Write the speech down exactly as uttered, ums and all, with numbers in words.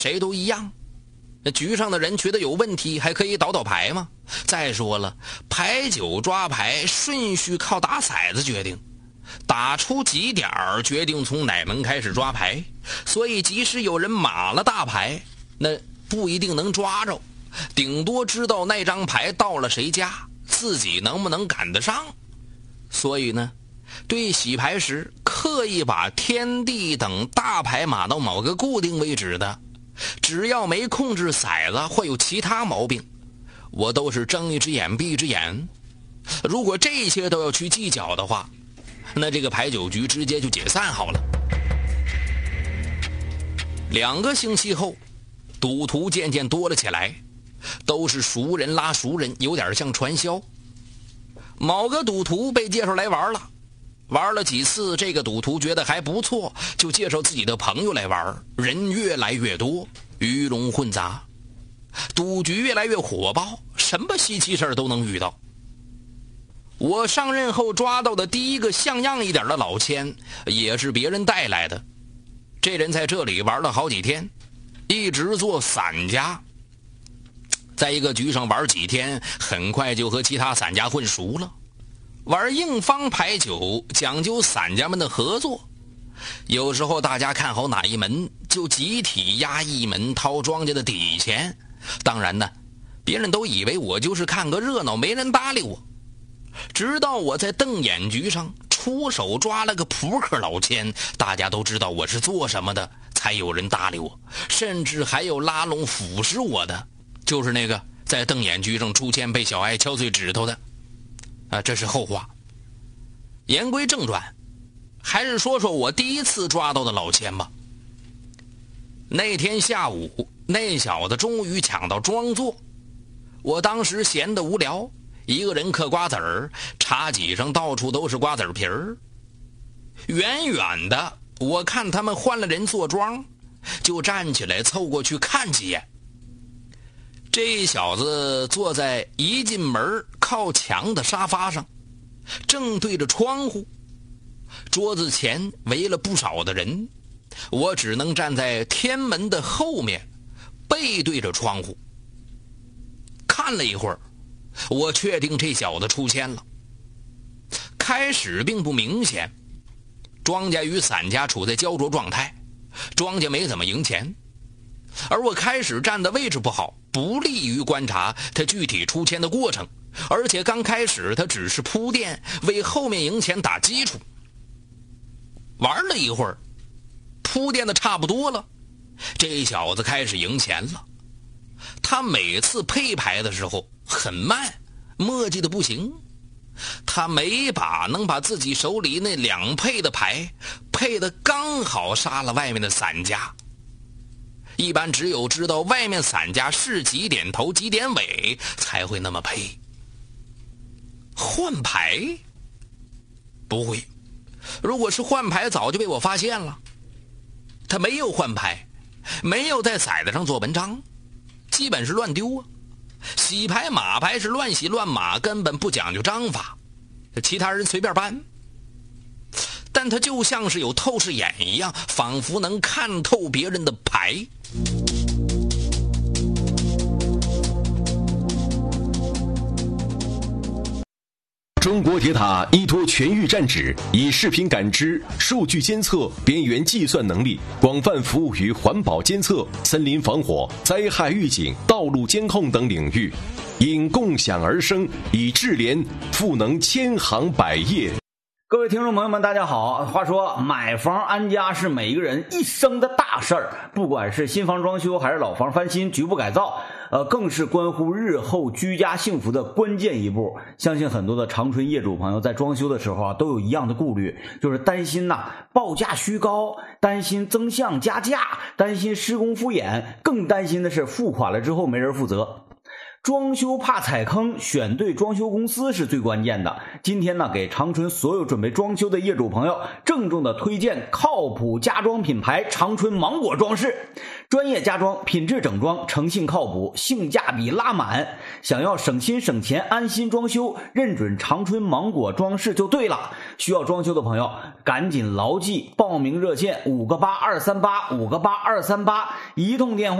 谁都一样。那局上的人觉得有问题，还可以倒倒牌吗？再说了，牌九抓牌顺序靠打骰子决定，打出几点儿决定从哪门开始抓牌，所以即使有人码了大牌，那不一定能抓着，顶多知道那张牌到了谁家，自己能不能赶得上。所以呢，对洗牌时刻意把天地等大牌码到某个固定位置的，只要没控制骰子或有其他毛病，我都是睁一只眼闭一只眼。如果这些都要去计较的话，那这个牌九局直接就解散好了。两个星期后，赌徒渐渐多了起来，都是熟人拉熟人，有点像传销。某个赌徒被介绍来玩了，玩了几次，这个赌徒觉得还不错，就介绍自己的朋友来玩，人越来越多，鱼龙混杂，赌局越来越火爆，什么稀奇事都能遇到。我上任后抓到的第一个像样一点的老千，也是别人带来的。这人在这里玩了好几天，一直做散家，在一个局上玩几天，很快就和其他散家混熟了。玩硬方牌九讲究散家们的合作，有时候大家看好哪一门，就集体压一门掏庄家的底钱。当然呢，别人都以为我就是看个热闹，没人搭理我。直到我在瞪眼局上出手抓了个扑克老千，大家都知道我是做什么的，才有人搭理我，甚至还有拉拢腐蚀我的，就是那个在瞪眼局上出千被小爱敲碎指头的啊，这是后话。言归正传，还是说说我第一次抓到的老千吧。那天下午，那小子终于抢到庄座，我当时闲得无聊，一个人嗑瓜子儿，茶几上到处都是瓜子皮儿。远远的，我看他们换了人坐庄，就站起来凑过去看几眼。这小子坐在一进门靠墙的沙发上，正对着窗户，桌子前围了不少的人，我只能站在天门的后面，背对着窗户。看了一会儿，我确定这小子出千了。开始并不明显，庄家与散家处在焦灼状态，庄家没怎么赢钱，而我开始站的位置不好，不利于观察他具体出千的过程，而且刚开始他只是铺垫，为后面赢钱打基础。玩了一会儿，铺垫的差不多了，这小子开始赢钱了。他每次配牌的时候很慢，磨叽的不行，他每把能把自己手里那两配的牌配得刚好杀了外面的散家。一般只有知道外面散家是几点头几点尾才会那么配。换牌不会，如果是换牌早就被我发现了。他没有换牌，没有在骰子上做文章，基本是乱丢啊。洗牌码牌是乱洗乱码，根本不讲究章法，其他人随便搬。但他就像是有透视眼一样，仿佛能看透别人的牌。 中国铁塔依托全域战指，以视频感知、数据监测、边缘计算能力，广泛服务于环保监测、森林防火、灾害预警、道路监控等领域，因共享而生，以智联赋能千行百业。 各位听众朋友们大家好，话说买房安家是每一个人一生的大事儿，不管是新房装修还是老房翻新局部改造，呃，更是关乎日后居家幸福的关键一步。相信很多的长春业主朋友在装修的时候啊，都有一样的顾虑，就是担心呐、啊、报价虚高，担心增项加价，担心施工敷衍，更担心的是付款了之后没人负责。 装修怕踩坑，选对装修公司是最关键的。今天呢，给长春所有准备装修的业主朋友郑重的推荐靠谱家装品牌长春芒果装饰，专业家装，品质整装，诚信靠谱，性价比拉满。想要省心省钱，安心装修，认准长春芒果装饰就对了。需要装修的朋友，赶紧牢记报名热线五个八二三八五个八二三八，一通电话